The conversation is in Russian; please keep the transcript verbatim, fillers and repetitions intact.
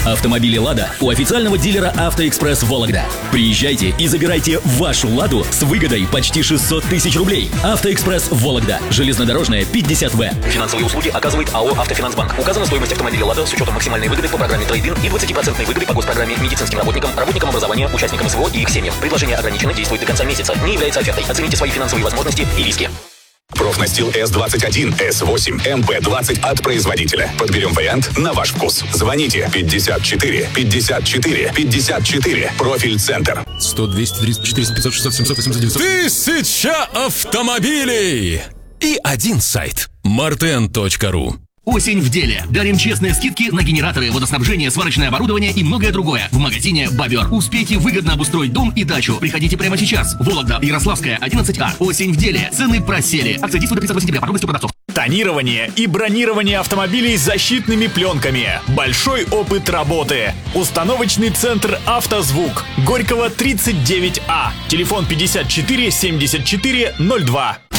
Автомобили «Лада» у официального дилера «Автоэкспресс» Вологда. Приезжайте и забирайте вашу «Ладу» с выгодой почти шестьсот тысяч рублей. «Автоэкспресс» Вологда. Железнодорожная, пятьдесят В. Финансовые услуги оказывает АО «Автофинансбанк». Указана стоимость автомобиля «Лада» с учетом максимальной выгоды по программе «Трейд-ин» и двадцать процентов выгоды по госпрограмме медицинским работникам, работникам образования, участникам СВО и их семьям. Предложение ограничено, действует до конца месяца. Не является офертой. Оцените свои финансовые возможности и риски. Профнастил эс двадцать один, эс восемь, эм пэ двадцать от производителя. Подберем вариант на ваш вкус. Звоните пятьдесят четыре пятьдесят четыре пятьдесят четыре. Профиль-центр. сто, двести, триста, четыреста, пятьсот, шестьсот, семьсот, восемьсот, девятьсот. Тысяча автомобилей! И один сайт. мартен точка ру. Осень в деле. Дарим честные скидки на генераторы, водоснабжение, сварочное оборудование и многое другое в магазине «Бобер». Успейте выгодно обустроить дом и дачу. Приходите прямо сейчас. Вологда, Ярославская, одиннадцать А. Осень в деле. Цены просели. Акция действует до тридцатого сентября. Подробности у продавцов. Тонирование и бронирование автомобилей с защитными пленками. Большой опыт работы. Установочный центр «Автозвук». Горького, тридцать девять А. Телефон пятьдесят четыре семьдесят четыре ноль два.